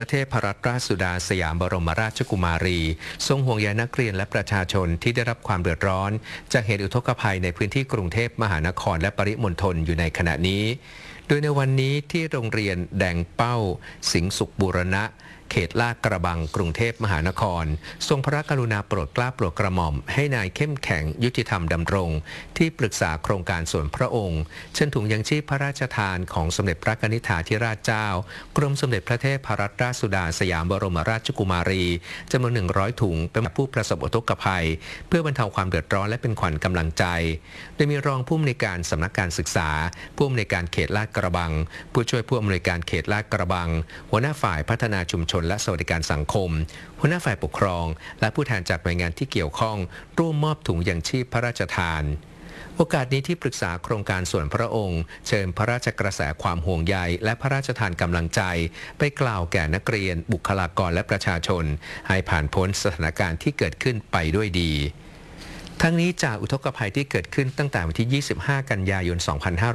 พระเทพรัตนราชสุดาสยามบรมราชกุมารีทรงห่วงใยนักเรียนและประชาชนที่ได้รับความเดือดร้อนจากเหตุอุทกภัยในพื้นที่กรุงเทพมหานครและปริมณฑลอยู่ในขณะนี้โดยในวันนี้ที่โรงเรียนแดงเป้าสิงห์สุขบูรณะเขตลาดกระบังกรุงเทพมหานครทรงพระกรุณาโปรดเกล้าโปรดกระหม่อมให้นายเข้มแข็งยุติธรรมดำรงที่ปรึกษาโครงการส่วนพระองค์เช่นถุงยังชีพพระราชทานของสมเด็จพระนิธิธิราชเจ้ากรมสมเด็จพระเทพรัตนราชสุดาสยามบรมราชกุมารีจำนวน100 ถุงเป็นผู้ประสบอุทกภัยเพื่อบรรเทาความเดือดร้อนและเป็นขวัญกำลังใจโดยมีรองผู้อำนวยการสำนักการศึกษาผู้อำนวยการเขตลาดกระบังผู้ช่วยผู้อำนวยการเขตลาดกระบังหัวหน้าฝ่ายพัฒนาชุมชนและสวัสดิการสังคมหัวหน้าฝ่ายปกครองและผู้แทนจากหน่วยงานที่เกี่ยวข้องร่วมมอบถุงยังชีพพระราชทานโอกาสนี้ที่ปรึกษาโครงการส่วนพระองค์เชิญพระราชกระแสความห่วงใยและพระราชทานกำลังใจไปกล่าวแก่นักเรียนบุคลากรและประชาชนให้ผ่านพ้นสถานการณ์ที่เกิดขึ้นไปด้วยดีทั้งนี้จากอุทกภัยที่เกิดขึ้นตั้งแต่วันที่ 25 กันยายน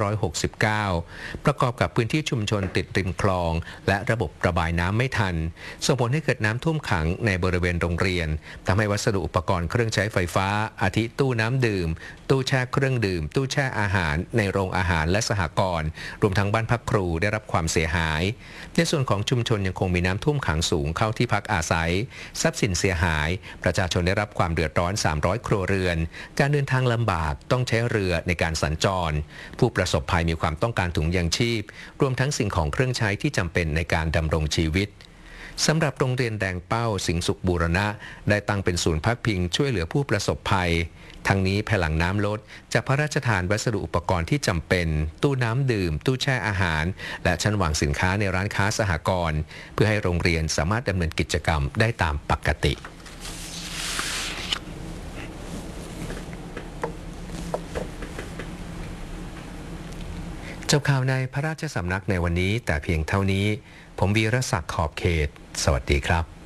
2569 ประกอบกับพื้นที่ชุมชนติดริมคลองและระบบระบายน้ำไม่ทันส่งผลให้เกิดน้ำท่วมขังในบริเวณโรงเรียนทำให้วัสดุอุปกรณ์เครื่องใช้ไฟฟ้าอาทิตู้น้ำดื่มตู้แช่เครื่องดื่มตู้แช่อาหารในโรงอาหารและสหกรณ์รวมทั้งบ้านพักครูได้รับความเสียหายในส่วนของชุมชนยังคงมีน้ำท่วมขังสูงเข้าที่พักอาศัยทรัพย์สินเสียหายประชาชนได้รับความเดือดร้อน300 ครัวเรือนการเดินทางลำบากต้องใช้เรือในการสัญจรผู้ประสบภัยมีความต้องการถุงยางชีพรวมทั้งสิ่งของเครื่องใช้ที่จำเป็นในการดำรงชีวิตสำหรับโรงเรียนแดงเป้าสิงห์สุขบูรณะได้ตั้งเป็นศูนย์พักพิงช่วยเหลือผู้ประสบภัยทั้งนี้ภายหลังน้ำลดจะพระราชทานวัสดุอุปกรณ์ที่จำเป็นตู้น้ำดื่มตู้แช่อาหารและชั้นวางสินค้าในร้านค้าสหกรณ์เพื่อให้โรงเรียนสามารถดำเนินกิจกรรมได้ตามปกติจบข่าวในพระราชสำนักในวันนี้แต่เพียงเท่านี้ผมวีรศักดิ์ขอบเขตสวัสดีครับ